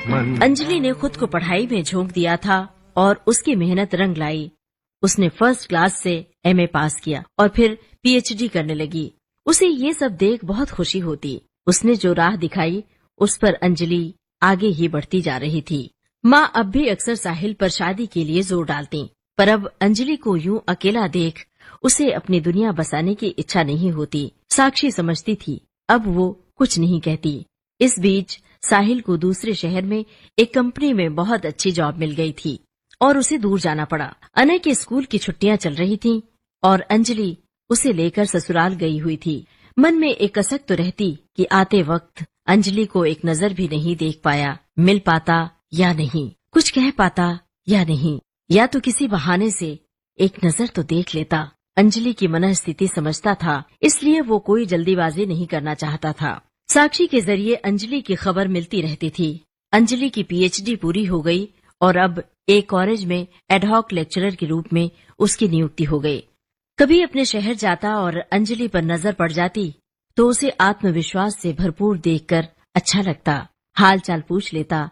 अंजलि ने खुद को पढ़ाई में झोंक दिया था और उसकी मेहनत रंग लाई। उसने फर्स्ट क्लास से एमए पास किया और फिर पीएचडी करने लगी। उसे ये सब देख बहुत खुशी होती। उसने जो राह दिखाई उस पर अंजलि आगे ही बढ़ती जा रही थी। माँ अब भी अक्सर साहिल पर शादी के लिए जोर डालती, पर अब अंजलि को यूं अकेला देख उसे अपनी दुनिया बसाने की इच्छा नहीं होती। साक्षी समझती थी, अब वो कुछ नहीं कहती। इस बीच साहिल को दूसरे शहर में एक कंपनी में बहुत अच्छी जॉब मिल गई थी और उसे दूर जाना पड़ा। अनय के स्कूल की छुट्टियां चल रही थीं और अंजलि उसे लेकर ससुराल गई हुई थी। मन में एक कसक तो रहती कि आते वक्त अंजलि को एक नजर भी नहीं देख पाया, मिल पाता या नहीं, कुछ कह पाता या नहीं, या तो किसी बहाने से एक नजर तो देख लेता। अंजलि की मनःस्थिति समझता था, इसलिए वो कोई जल्दीबाजी नहीं करना चाहता था। साक्षी के जरिए अंजलि की खबर मिलती रहती थी। अंजलि की पीएचडी पूरी हो गई और अब एक कॉलेज में एडहॉक लेक्चरर के रूप में उसकी नियुक्ति हो गई। कभी अपने शहर जाता और अंजलि पर नजर पड़ जाती तो उसे आत्मविश्वास से भरपूर देखकर अच्छा लगता। हाल चाल पूछ लेता